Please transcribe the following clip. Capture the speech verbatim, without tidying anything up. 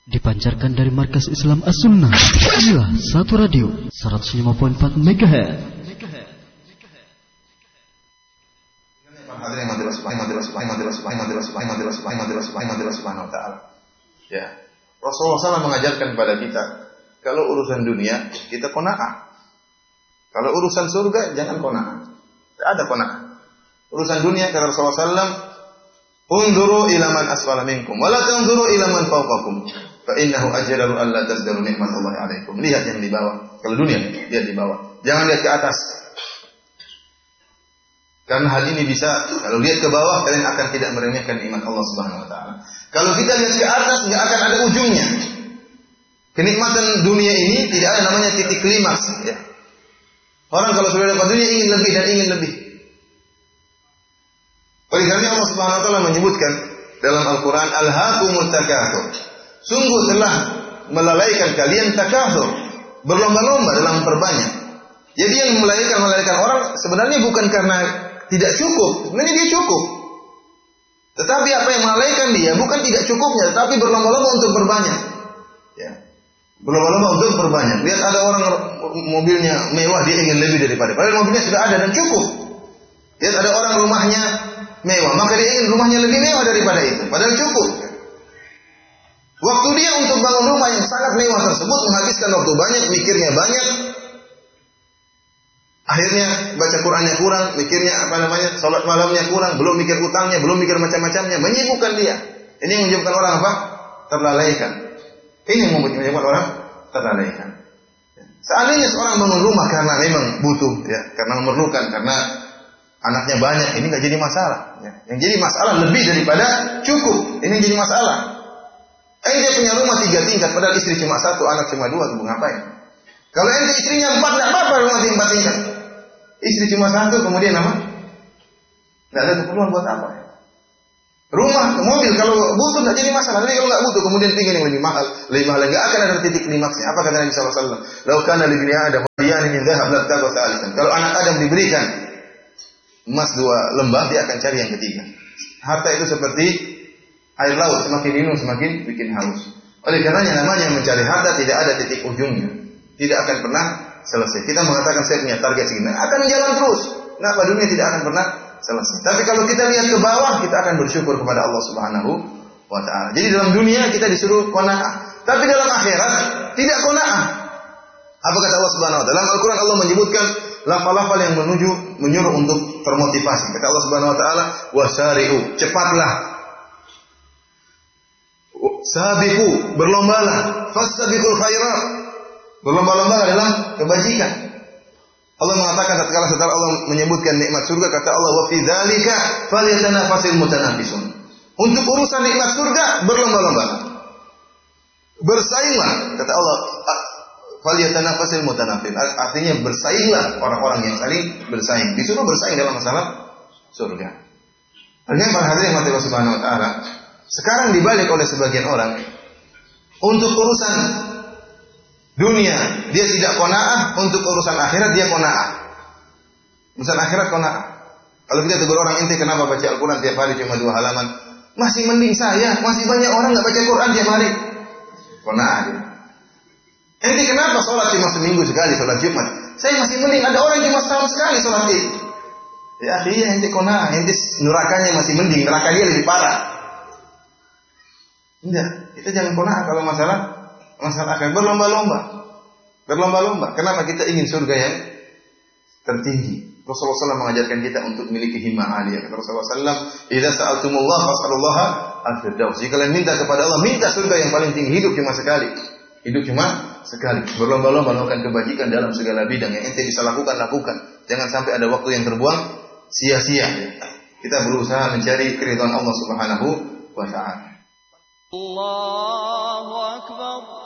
Dipancarkan dari Markas Islam As-Sunnah. Inilah Satu Radio seratus lima koma empat megahertz. Ya, Rasulullah shallallahu alaihi wasallam mengajarkan kepada kita, kalau urusan dunia kita qanaah. Kalau urusan surga jangan qanaah. Tidak ada qanaah. Urusan dunia kata Rasulullah shallallahu alaihi wasallam, "Unzuru ila man asfala minkum, wa la tanzuru ila man fawqakum, fa innahu ajdaru an la tazdaru nikmatallahi 'alaikum." Lihat yang di bawah. Kalau dunia, lihat di bawah. Jangan lihat ke atas. Karena hal ini bisa, kalau lihat ke bawah kalian akan tidak meremehkan nikmat Allah Subhanahu wa taala. Kalau kita lihat ke atas enggak akan ada ujungnya. Kenikmatan dunia ini tidak ada namanya titik klimaks, ya. Orang kalau sudah dapat dunia ingin lebih dan ingin lebih. Oleh karena Allah Subhanahu wa taala menyebutkan dalam Al-Qur'an, "Alhaakumut takatsur." Sungguh telah melalaikan kalian takatsur, berlomba-lomba dalam memperbanyak. Jadi yang melalaikan-melalaikan orang sebenarnya bukan karena tidak cukup, sebenarnya dia cukup. Tetapi apa yang melalaikan dia bukan tidak cukupnya, tetapi berlomba-lomba untuk berbanyak. Ya. Berlomba-lomba untuk berbanyak. Lihat ada orang mobilnya mewah, dia ingin lebih daripada. Padahal mobilnya sudah ada dan cukup. Lihat ada orang rumahnya mewah, maka dia ingin rumahnya lebih mewah daripada itu. Padahal cukup. Waktu dia untuk bangun rumah yang sangat mewah tersebut menghabiskan waktu banyak, mikirnya banyak. Akhirnya baca Qur'annya kurang, mikirnya apa namanya, salat malamnya kurang, belum mikir utangnya, belum mikir macam-macamnya, menyibukkan dia. Ini yang menyebabkan orang apa? Terlalaikan. Ini yang menyebabkan orang terlalaikan. Seandainya seorang bangun rumah karena memang butuh, ya, karena memerlukan, karena anaknya banyak, ini nggak jadi masalah. Ya. Yang jadi masalah lebih daripada cukup. Ini jadi masalah. Eh dia punya rumah tiga tingkat, padahal istri cuma satu, anak cuma dua, tuh ngapain? Kalau ente istrinya empat, nggak apa-apa rumah empat tingkat. Istri cuma satu, kemudian apa? Nggak ada keperluan buat apa? Rumah, mobil kalau butuh nggak jadi masalah. Tapi kalau nggak butuh, kemudian tinggal yang lebih mahal, lebih mahal, nggak akan ada titik klimaksnya. Apa kata Nabi Sallallahu Alaihi Wasallam? "Lau kana li ibni Adam wadiyan min dhahab labtagha thalithan." Kalau anak Adam diberikan emas dua lembah, dia akan cari yang ketiga. Harta itu seperti air laut, semakin minum semakin bikin haus. Oleh karenanya namanya mencari harta tidak ada titik ujungnya, tidak akan pernah selesai. Kita mengatakan saya punya target segini, akan jalan terus. Kenapa dunia tidak akan pernah selesai? Tapi kalau kita lihat ke bawah, kita akan bersyukur kepada Allah Subhanahu wa taala. Jadi dalam dunia kita disuruh qanaah, tapi dalam akhirat tidak qanaah. Apa kata Allah Subhanahu wa taala? Dalam Al-Qur'an Allah menyebutkan lafal-lafal yang menuju menyuruh untuk termotivasi. Kata Allah Subhanahu wa taala, "Wasari'u," cepatlah. "Sabiqu," berlombalah. "Fastabiqul khairat," berlomba-lomba dalam kebajikan. Allah mengatakan tatkala setelah Allah menyebutkan nikmat surga, kata Allah, "Wa fi dzalika falyatanafasil mutanafisun." Untuk urusan nikmat surga berlomba-lomba. Bersainglah, kata Allah, falyatanafasil mutanafisun. Artinya bersainglah orang-orang yang saling bersaing. Disuruh bersaing dalam masalah surga. Artinya para hadirin Allah Subhanahu wa taala, sekarang dibalik oleh sebagian orang untuk urusan dunia dia tidak qanaah, untuk urusan akhirat dia qanaah. Urusan akhirat qanaah. Kalau kita tegur orang, ente kenapa baca Al-Quran tiap hari cuma dua halaman? Masih mending saya, masih banyak orang nggak baca Quran tiap hari. Qanaah dia. Ente kenapa sholat cuma seminggu sekali, sholat Jumat? Saya masih mending, ada orang cuma setahun sekali sholat itu. Ya iya, ente qanaah, ente nerakanya masih mending, neraka dia lebih parah. Enggak, kita jangan qanaah kalau masalah masalah akan berlomba-lomba. Berlomba-lomba. Kenapa kita ingin surga yang tertinggi? Rasulullah shallallahu alaihi wasallam mengajarkan kita untuk memiliki himmah aliyah. Kata Rasulullah shallallahu alaihi wasallam, "Idza sa'altumullah fas'alullaha al-firdaus." Jika kalian minta kepada Allah, minta surga yang paling tinggi. Hidup cuma sekali. Hidup cuma sekali. Berlomba-lomba melakukan kebajikan dalam segala bidang yang ente bisa lakukan, lakukan. Jangan sampai ada waktu yang terbuang sia-sia. Kita berusaha mencari keridhaan Allah Subhanahu wa taala. Allahu akbar.